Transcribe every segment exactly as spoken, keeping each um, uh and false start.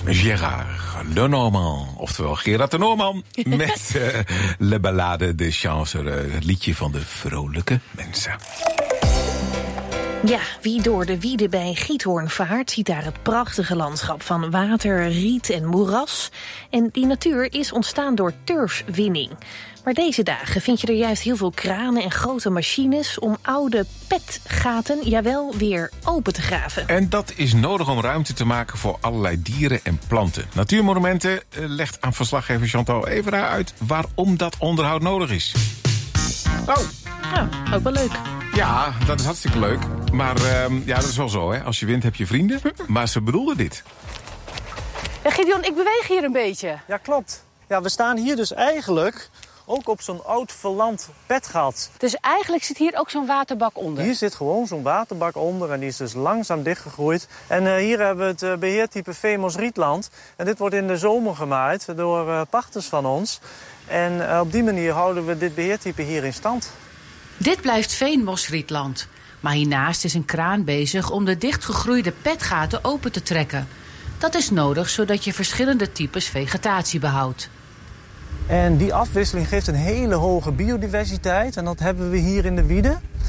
Gérard Lenormand, oftewel Gerard de Noorman, met uh, Le Ballade de Chancellor, het liedje van de vrolijke mensen. Ja, wie door de Wiede bij Giethoorn vaart, ziet daar het prachtige landschap van water, riet en moeras. En die natuur is ontstaan door turfwinning. Maar deze dagen vind je er juist heel veel kranen en grote machines om oude petgaten, jawel, weer open te graven. En dat is nodig om ruimte te maken voor allerlei dieren en planten. Natuurmonumenten uh, legt aan verslaggever Chantal Evera uit waarom dat onderhoud nodig is. Oh. Oh, ook wel leuk. Ja, dat is hartstikke leuk. Maar uh, ja, dat is wel zo, hè. Als je wint heb je vrienden. Maar ze bedoelden dit. Ja, Gideon, ik beweeg hier een beetje. Ja, klopt. Ja, we staan hier dus eigenlijk ook op zo'n oud verlamd petgat. Dus eigenlijk zit hier ook zo'n waterbak onder? Hier zit gewoon zo'n waterbak onder en die is dus langzaam dichtgegroeid. En uh, hier hebben we het uh, beheertype Veenmos Rietland. En dit wordt in de zomer gemaaid door uh, pachters van ons. En uh, op die manier houden we dit beheertype hier in stand. Dit blijft Veenmos-Rietland. Maar hiernaast is een kraan bezig om de dichtgegroeide petgaten open te trekken. Dat is nodig zodat je verschillende types vegetatie behoudt. En die afwisseling geeft een hele hoge biodiversiteit. En dat hebben we hier in de Wiede.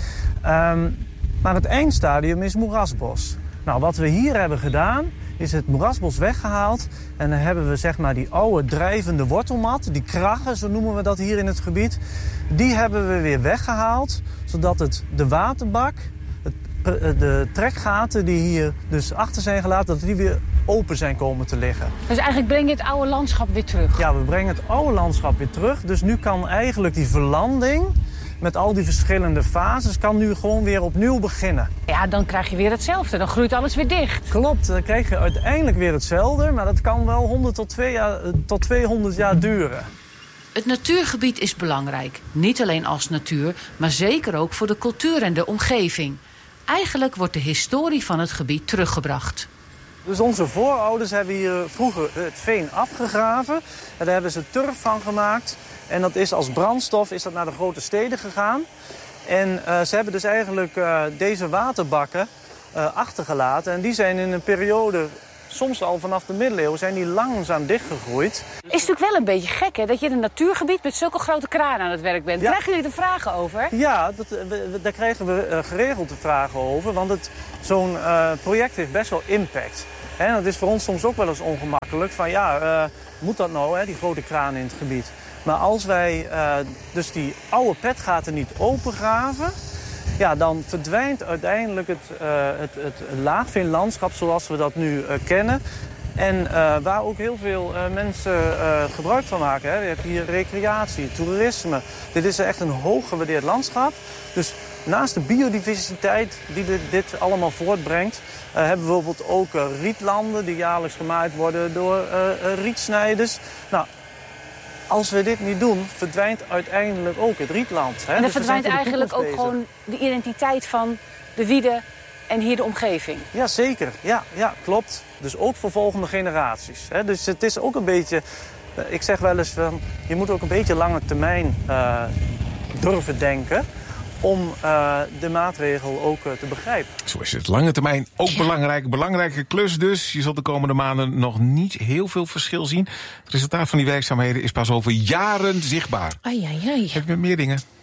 Um, maar het eindstadium is moerasbos. Nou, wat we hier hebben gedaan is het moerasbos weggehaald. En dan hebben we zeg maar die oude drijvende wortelmat, die kraggen, zo noemen we dat hier in het gebied. Die hebben we weer weggehaald, zodat het de waterbak, het, de trekgaten die hier dus achter zijn gelaten, dat die weer open zijn komen te liggen. Dus eigenlijk breng je het oude landschap weer terug? Ja, we brengen het oude landschap weer terug. Dus nu kan eigenlijk die verlanding met al die verschillende fases kan nu gewoon weer opnieuw beginnen. Ja, dan krijg je weer hetzelfde. Dan groeit alles weer dicht. Klopt, dan krijg je uiteindelijk weer hetzelfde. Maar dat kan wel honderd tot tweehonderd jaar duren. Het natuurgebied is belangrijk. Niet alleen als natuur, maar zeker ook voor de cultuur en de omgeving. Eigenlijk wordt de historie van het gebied teruggebracht. Dus onze voorouders hebben hier vroeger het veen afgegraven. En daar hebben ze turf van gemaakt. En dat is als brandstof is dat naar de grote steden gegaan. En uh, ze hebben dus eigenlijk uh, deze waterbakken uh, achtergelaten. En die zijn in een periode, soms al vanaf de middeleeuwen, zijn die langzaam dichtgegroeid. Is natuurlijk wel een beetje gek, hè? Dat je in een natuurgebied met zulke grote kranen aan het werk bent. Ja. Krijgen jullie er vragen over? Ja, dat, we, we, daar krijgen we uh, geregeld de vragen over. Want het, zo'n uh, project heeft best wel impact. En dat is voor ons soms ook wel eens ongemakkelijk. Van ja, uh, moet dat nou, hè, die grote kranen in het gebied? Maar als wij uh, dus die oude petgaten niet opengraven, ja, dan verdwijnt uiteindelijk het, uh, het, het laagveenlandschap zoals we dat nu uh, kennen. En uh, waar ook heel veel uh, mensen uh, gebruik van maken. Hè. Je hebt hier recreatie, toerisme. Dit is echt een hoog gewaardeerd landschap. Dus naast de biodiversiteit die dit, dit allemaal voortbrengt, Uh, hebben we bijvoorbeeld ook uh, rietlanden die jaarlijks gemaaid worden door uh, uh, rietsnijders. Nou, als we dit niet doen, verdwijnt uiteindelijk ook het rietland. Hè? En dan dus verdwijnt eigenlijk ook bezig. Gewoon de identiteit van de Wiede en hier de omgeving. Ja, zeker. Ja, ja, klopt. Dus ook voor volgende generaties. Hè? Dus het is ook een beetje, uh, ik zeg wel eens van, je moet ook een beetje lange termijn uh, durven denken om uh, de maatregel ook uh, te begrijpen. Zo is het. Lange termijn ook ja. belangrijk. Belangrijke klus dus. Je zult de komende maanden nog niet heel veel verschil zien. Het resultaat van die werkzaamheden is pas over jaren zichtbaar. Ai, ai, ai. Heb je meer dingen?